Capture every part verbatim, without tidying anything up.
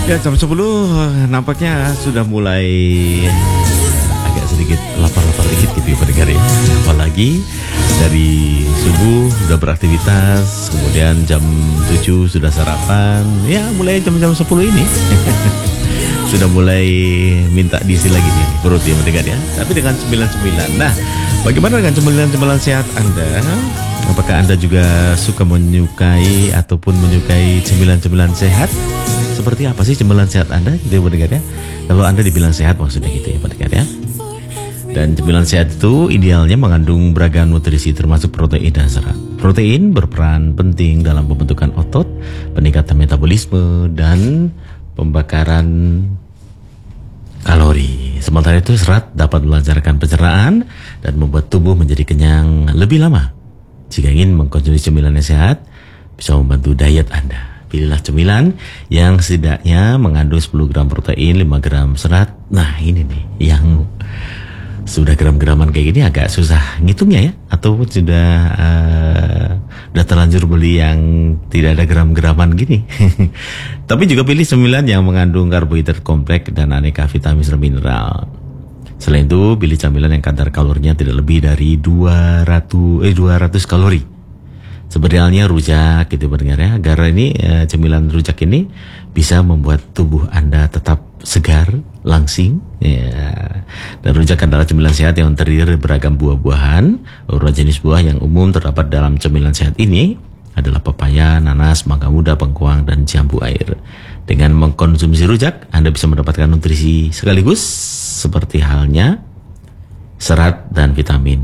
Ya, jam sepuluh nampaknya sudah mulai agak sedikit lapar-lapar dikit gitu ya pendengar ya. Apalagi dari subuh sudah beraktivitas, kemudian jam tujuh sudah sarapan. Ya, mulai jam-jam sepuluh ini sudah mulai minta diisi lagi nih perut ya pendengar ya. Tapi dengan cemilan-cemilan. Nah, bagaimana dengan cemilan-cemilan sehat Anda? Apakah Anda juga suka menyukai ataupun menyukai cemilan-cemilan sehat? Seperti apa sih cemilan sehat Anda gitu ya pendengar ya? Kalau Anda dibilang sehat maksudnya gitu ya pendengar ya. Dan cemilan sehat itu idealnya mengandung beragam nutrisi termasuk protein dan serat. Protein berperan penting dalam pembentukan otot, peningkatan metabolisme dan pembakaran kalori. Sementara itu serat dapat melancarkan pencernaan dan membuat tubuh menjadi kenyang lebih lama. Jika ingin mengkonsumsi cemilan yang sehat, bisa membantu diet Anda. Pilihlah cemilan yang setidaknya mengandung sepuluh gram protein, lima gram serat. Nah ini nih yang sudah gram-graman kayak gini agak susah ngitungnya ya. Atau sudah uh, udah terlanjur beli yang tidak ada gram-graman gini. Tapi juga pilih cemilan yang mengandung karbohidrat kompleks dan aneka vitamin dan mineral. Selain itu, pilih camilan yang kadar kalorinya tidak lebih dari dua ratus, eh, dua ratus kalori. Seperti halnya rujak gitu pendengar ya. Agar ini eh, cemilan rujak ini bisa membuat tubuh Anda tetap segar, langsing ya. Dan rujak adalah cemilan sehat yang terdiri dari beragam buah-buahan. Beberapa jenis buah yang umum terdapat dalam cemilan sehat ini adalah pepaya, nanas, mangga muda, bengkuang, dan jambu air. Dengan mengkonsumsi rujak, Anda bisa mendapatkan nutrisi sekaligus seperti halnya serat dan vitamin.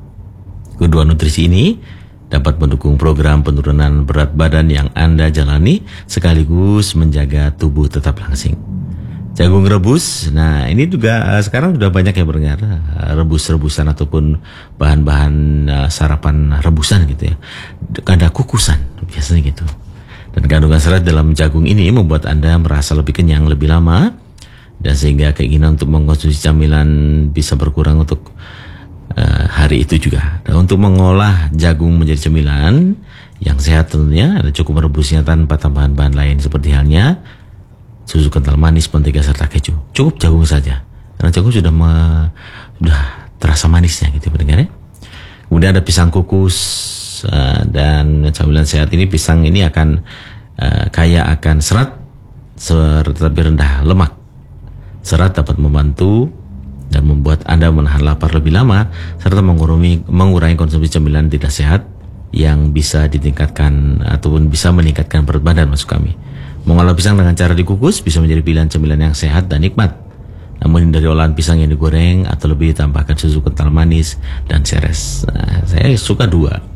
Kedua nutrisi ini dapat mendukung program penurunan berat badan yang Anda jalani sekaligus menjaga tubuh tetap langsing. Jagung rebus, nah ini juga uh, sekarang sudah banyak yang berdengar uh, rebus-rebusan ataupun bahan-bahan uh, sarapan rebusan gitu ya. Ada kukusan biasanya gitu. Dan kandungan serat dalam jagung ini membuat Anda merasa lebih kenyang lebih lama dan sehingga keinginan untuk mengkonsumsi camilan bisa berkurang untuk uh, hari itu juga. Dan untuk mengolah jagung menjadi cemilan yang sehat tentunya ada cukup merebusnya tanpa tambahan bahan lain seperti halnya susu kental manis, mentega serta keju. Cukup jagung saja. Karena jagung sudah me, sudah terasa manisnya gitu pendengar ya. Kemudian ada pisang kukus uh, dan camilan sehat ini pisang ini akan uh, kaya akan serat serta rendah lemak. Serat dapat membantu dan membuat Anda menahan lapar lebih lama serta mengurangi mengurangi konsumsi cemilan tidak sehat yang bisa ditingkatkan ataupun bisa meningkatkan berat badan maksud kami. Mengolah pisang dengan cara dikukus bisa menjadi pilihan cemilan yang sehat dan nikmat. Namun dari olahan pisang yang digoreng atau lebih ditambahkan susu kental manis dan seres. Nah, saya suka dua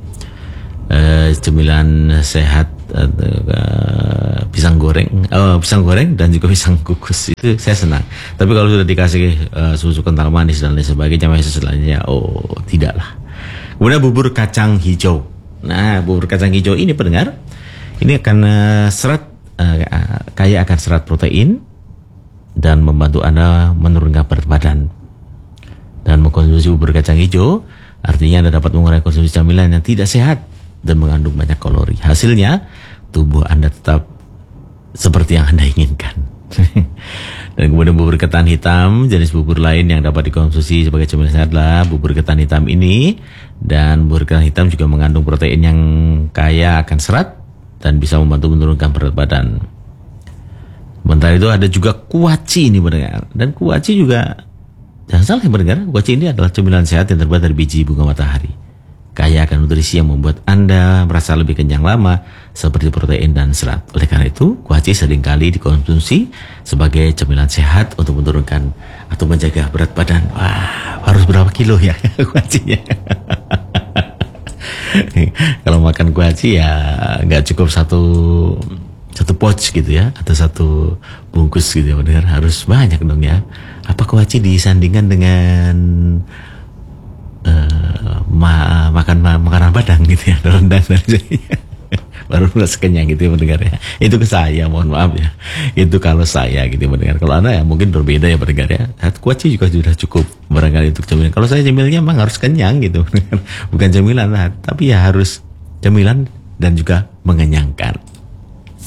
uh, cemilan sehat uh, pisang goreng, uh, pisang goreng dan juga pisang kukus itu saya senang. Tapi kalau sudah dikasih uh, susu kental manis dan lain sebagainya, masih setelahnya oh tidaklah. Kemudian bubur kacang hijau. Nah bubur kacang hijau ini pendengar, ini akan uh, serat Uh, kaya akan serat protein dan membantu Anda menurunkan berat badan. Dan mengkonsumsi bubur kacang hijau artinya Anda dapat mengurangi konsumsi camilan yang tidak sehat dan mengandung banyak kalori. Hasilnya tubuh Anda tetap seperti yang Anda inginkan. Dan kemudian bubur ketan hitam, jenis bubur lain yang dapat dikonsumsi sebagai cemilan sehat adalah bubur ketan hitam ini. Dan bubur ketan hitam juga mengandung protein yang kaya akan serat dan bisa membantu menurunkan berat badan. Sementara itu ada juga kuaci ini mendengar. Dan kuaci juga jangan salah yang mendengar, kuaci ini adalah cemilan sehat yang terbuat dari biji bunga matahari. Kaya akan nutrisi yang membuat Anda merasa lebih kenyang lama seperti protein dan serat. Oleh karena itu, kuaci seringkali dikonsumsi sebagai cemilan sehat untuk menurunkan atau menjaga berat badan. Wah, harus berapa kilo ya kuacinya? Kalau makan kuaci ya nggak cukup satu satu pouch gitu ya atau satu bungkus gitu ya benar, harus banyak dong ya. Apa kuaci disandingkan dengan uh, ma makan ma makanan Padang gitu ya, rendang dan sebagainya. Baru merasa kenyang gitu ya mendengar ya. Itu ke saya, mohon maaf ya. Itu kalau saya gitu ya mendengar. Kalau Anda ya mungkin berbeda ya mendengar ya. Kuaci juga sudah cukup barangkali untuk cemilan. Kalau saya cemilannya memang harus kenyang gitu. Bukan cemilan lah, tapi ya harus cemilan dan juga mengenyangkan.